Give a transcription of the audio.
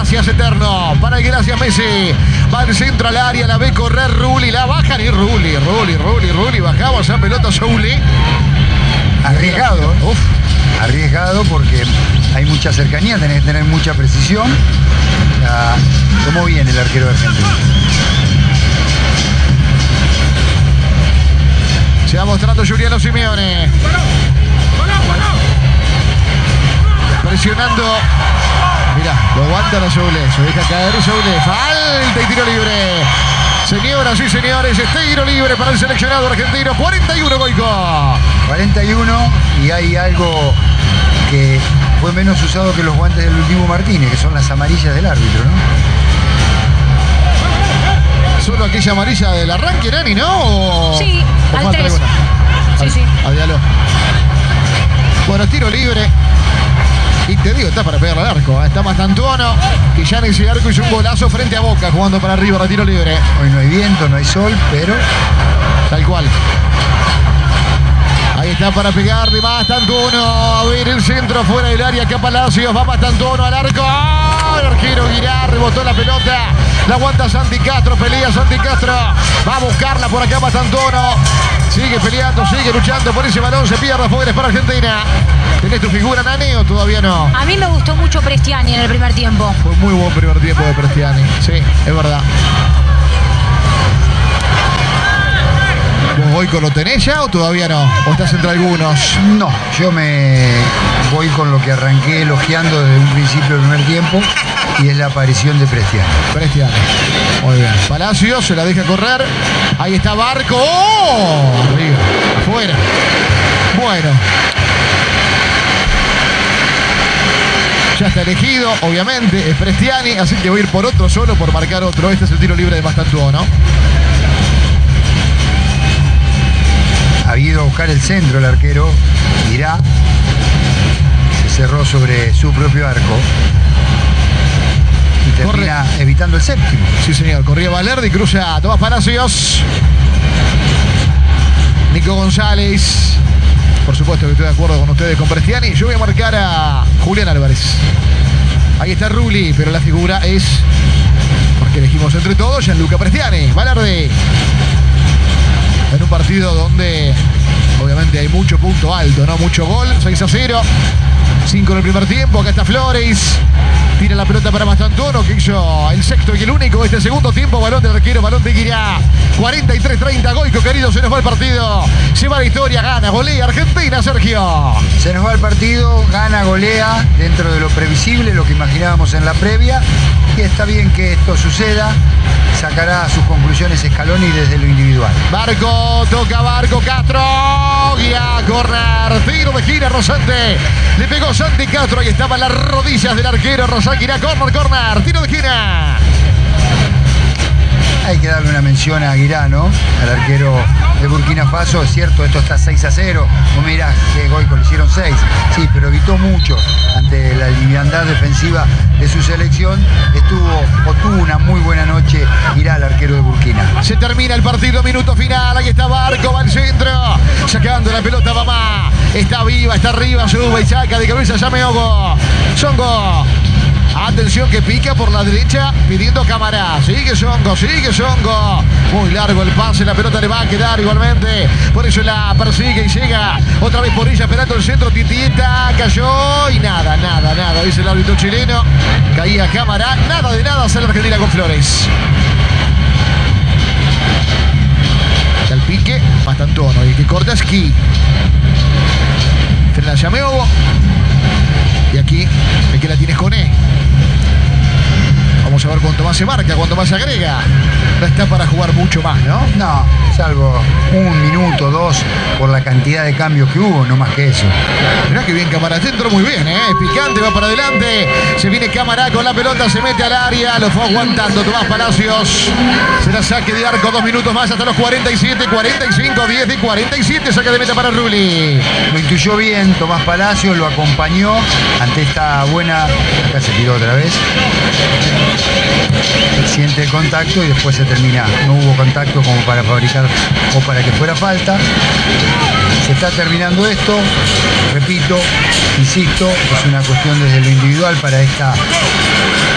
Gracias eterno. Para el Gracias Messi. Va al centro al área, la ve correr Rulli, la bajan y Rulli. Bajaba esa pelota Souli. Arriesgado. Uf. Arriesgado porque hay mucha cercanía, tenés que tener mucha precisión. Tomó bien el arquero de Argentina. Se va mostrando Juliano Simeone. Presionando. Mirá, lo aguanta la Soule. Se deja caer Soule. Falta y tiro libre. Señoras y señores, este tiro libre para el seleccionado argentino. 41 Goico. 41 y hay algo que fue menos usado que los guantes del último Martínez, que son las amarillas del árbitro, ¿no? Solo aquella amarilla del arranque, Nani, ¿no? Sí, al 3. Sí. Adialó. Bueno, tiro libre. Y te digo, está para pegarle al arco. Está Mastantuono, que ya en ese arco hizo un golazo frente a Boca, jugando para arriba, retiro libre. Hoy no hay viento, no hay sol, pero... Tal cual. Ahí está para pegarle Mastantuono. A ver el centro fuera del área. Acá Palacios. Va Mastantuono al arco. ¡Oh! El arquero Guirá rebotó la pelota. La aguanta Santi Castro. Pelea Santi Castro. Va a buscarla por acá Mastantuono. Sigue peleando, sigue luchando por ese balón. Se pierde afuera, es para Argentina. ¿Tenés tu figura, Nani, o todavía no? A mí me gustó mucho Prestiani en el primer tiempo. Fue muy buen primer tiempo de Prestiani. Sí, es verdad. ¿Vos Goico lo tenés ya o todavía no? ¿O estás entre algunos? No, yo me voy con lo que arranqué elogiando desde un principio del primer tiempo y es la aparición de Prestiani. Prestiani. Muy bien. Palacios se la deja correr. Ahí está Barco. ¡Oh! Arriba. Afuera. Bueno. Ya está elegido, obviamente, es Prestiani, así que voy a ir por otro solo, por marcar otro. Este es el tiro libre de Mastantuono. Ha ido a buscar el centro el arquero, Guirá. Se cerró sobre su propio arco. Y termina evitando el séptimo. Sí, señor. Corría Valerdi, cruza Tomás Palacios. Nico González. Por supuesto que estoy de acuerdo con ustedes con Prestiani. Yo voy a marcar a Julián Álvarez. Ahí está Rulli, pero la figura es, porque elegimos entre todos, Gianluca Prestiani. Valerdi. En un partido donde obviamente hay mucho punto alto, ¿no? Mucho gol, 6-0. 5 en el primer tiempo. Acá está Flores. Tira la pelota para Mastantuono, que hizo el sexto y el único de este segundo tiempo. Balón del arquero, balón de Guirá. 43-30, Goico, querido, se nos va el partido. Se va la historia, gana, golea Argentina, Sergio. Se nos va el partido, gana, golea, dentro de lo previsible, lo que imaginábamos en la previa. Y está bien que esto suceda. Sacará sus conclusiones Scaloni desde lo individual. Barco, toca Barco, Castro. Guía, corner, tiro de gira, Rosante. Le pegó Santi Castro, ahí estaban las rodillas del arquero. Rosante, Guirá, corner, tiro de gira. Hay que darle una mención a Guirá, ¿no? Al arquero de Burkina Faso. Es cierto, esto está 6-0. Vos mirás que Goico le hicieron 6. Sí, pero evitó mucho ante la liviandad defensiva de su selección. Tuvo una muy buena noche Guirá, el arquero de Burkina. Se termina el partido, minuto final. Ahí está Barco, va al centro. Sacando la pelota, mamá. Está viva, está arriba, sube y saca de cabeza. Llame Ogo. Songo. Atención que pica por la derecha pidiendo Camará. Sigue Songo. Muy largo el pase, la pelota le va a quedar igualmente. Por eso la persigue y llega otra vez por ella esperando el centro. Titieta cayó y nada. Dice el árbitro chileno. Caía Camará. Nada de nada sale Argentina con Flores. Está el pique. Mastantuono. Y que corta esquí. Frena Llameobo. Y aquí el que la tienes con E. Vamos a ver cuánto más se marca, cuánto más se agrega. No está para jugar mucho más, ¿no? No, salvo 1 minuto, 2, por la cantidad de cambios que hubo, no más que eso. Mirá que bien Camará, entró muy bien, ¿eh? Picante, va para adelante. Se viene Camará con la pelota, se mete al área, lo fue aguantando Tomás Palacios. Será saque de arco, 2 minutos más hasta los 47, 45, 10 y 47. Saque de meta para Rulli. Lo intuyó bien Tomás Palacios, lo acompañó ante esta buena... Acá se tiró otra vez. Siente el contacto y después se termina. No hubo contacto como para fabricar o para que fuera falta. Se está terminando esto. Repito, insisto, es una cuestión desde lo individual para esta